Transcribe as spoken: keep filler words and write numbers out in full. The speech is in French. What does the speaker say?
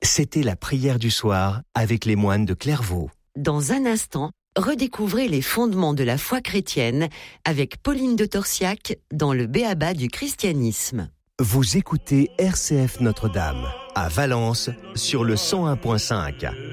C'était la prière du soir avec les moines de Clairvaux. Dans un instant, redécouvrez les fondements de la foi chrétienne avec Pauline de Torsiac dans le B.A.B.A. du christianisme. Vous écoutez R C F Notre-Dame à Valence sur le cent un virgule cinq.